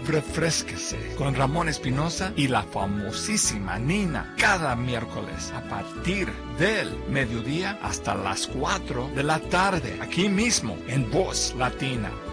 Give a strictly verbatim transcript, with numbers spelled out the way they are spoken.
Refrésquese con Ramón Espinosa y la famosísima Nina cada miércoles a partir del mediodía hasta las cuatro de la tarde, aquí mismo en Voz Latina.